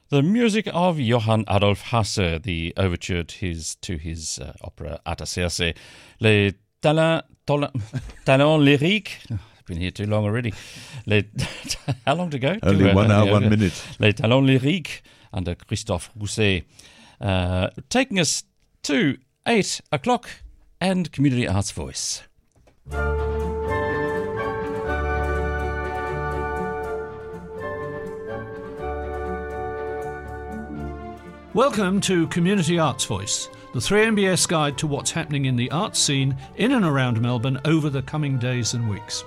The music of Johann Adolf Hasse, the overture to his opera Ata Circe, Les Talents Lyriques. I've been here too long already. How long to go? Only 1 hour, 1 minute. Les Talents Lyriques under Christophe Rousset. Taking us to 8 o'clock and Community Arts Voice. Welcome to Community Arts Voice, the 3MBS guide to what's happening in the arts scene in and around Melbourne over the coming days and weeks.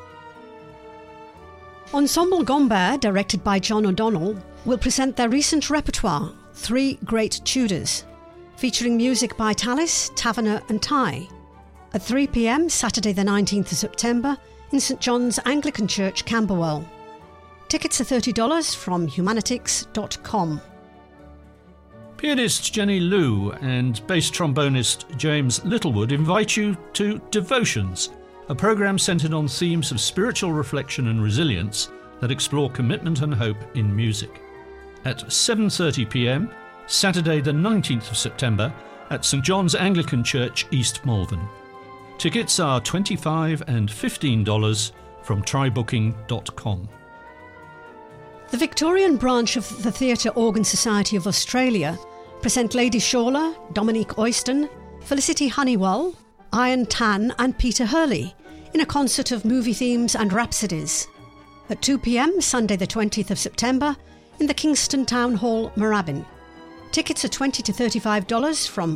Ensemble Gombert, directed by John O'Donnell, will present their recent repertoire, Three Great Tudors, featuring music by Tallis, Taverner and Tye, at 3 p.m. Saturday the 19th of September in St John's Anglican Church, Camberwell. Tickets are $30 from humanitix.com. Pianist Jenny Liu and bass trombonist James Littlewood invite you to Devotions, a programme centred on themes of spiritual reflection and resilience that explore commitment and hope in music. At 7:30 p.m, Saturday the 19th of September at St John's Anglican Church, East Malvern. Tickets are $25 and $15 from trybooking.com. The Victorian branch of the Theatre Organ Society of Australia present Lady Shawler, Dominique Oyston, Felicity Honeywell, Ian Tan and Peter Hurley in a concert of movie themes and rhapsodies. At 2 p.m, Sunday the 20th of September in the Kingston Town Hall, Moorabbin. Tickets are $20 to $35 from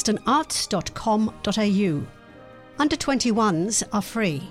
kingstonarts.com.au. Under 21s are free.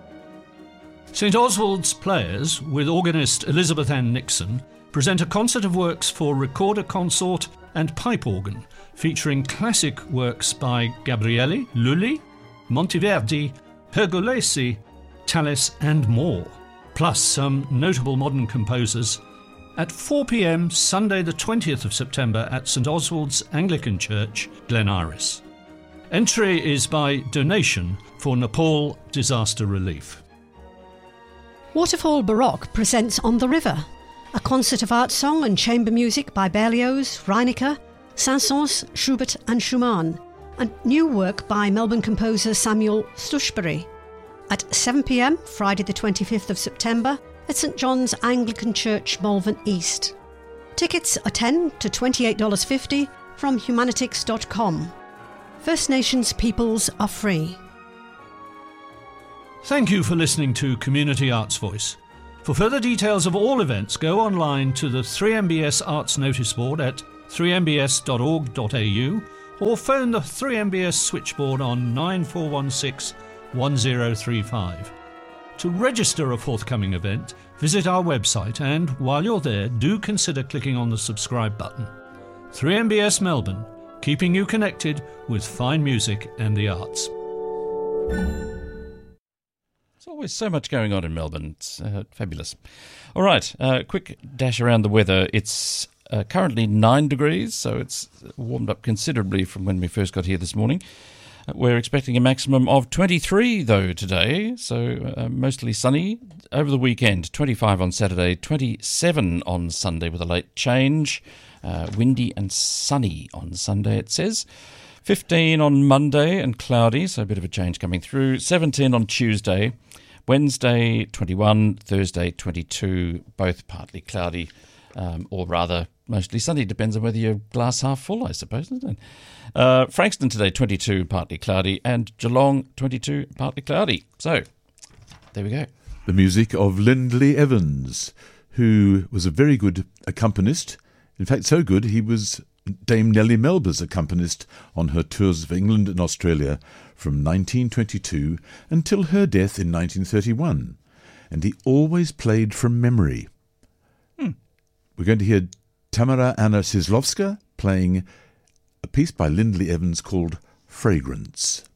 St Oswald's Players, with organist Elizabeth Ann Nixon, present a concert of works for recorder consort and pipe organ, featuring classic works by Gabrieli, Lully, Monteverdi, Pergolesi, Tallis and more, plus some notable modern composers, at 4 p.m. Sunday the 20th of September at St Oswald's Anglican Church, Glen Iris. Entry is by donation for Nepal disaster relief. Waterfall Baroque presents On the River, a concert of art song and chamber music by Berlioz, Reinecke, Saint-Saëns, Schubert and Schumann, and new work by Melbourne composer Samuel Stuchbury. At 7 p.m, Friday the 25th of September, at St John's Anglican Church, Malvern East. Tickets are $10 to $28.50 from humanitix.com. First Nations peoples are free. Thank you for listening to Community Arts Voice. For further details of all events, go online to the 3MBS Arts Notice Board at 3mbs.org.au or phone the 3MBS switchboard on 9416 1035. To register a forthcoming event, visit our website and, while you're there, do consider clicking on the subscribe button. 3MBS Melbourne, keeping you connected with fine music and the arts. There's always so much going on in Melbourne. It's fabulous. All right, quick dash around the weather. It's currently 9 degrees, so it's warmed up considerably from when we first got here this morning. We're expecting a maximum of 23, though, today, so mostly sunny. Over the weekend, 25 on Saturday, 27 on Sunday with a late change. Windy and sunny on Sunday, it says. 15 on Monday and cloudy, so a bit of a change coming through. 17 on Tuesday. Wednesday, 21. Thursday, 22. Both partly cloudy, or rather mostly sunny. Depends on whether you're glass half full, I suppose, doesn't it? Frankston today, 22, partly cloudy. And Geelong, 22, partly cloudy. So, there we go. The music of Lindley Evans, who was a very good accompanist. In fact, so good, he was Dame Nellie Melba's accompanist on her tours of England and Australia from 1922 until her death in 1931. And he always played from memory. We're going to hear Tamara Anna Sizlowska playing a piece by Lindley Evans called Fragrance.